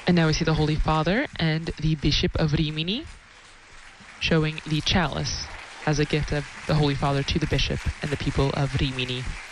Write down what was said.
And now we see the Holy Father and the Bishop of Rimini showing the chalice as a gift of the Holy Father to the Bishop and the people of Rimini.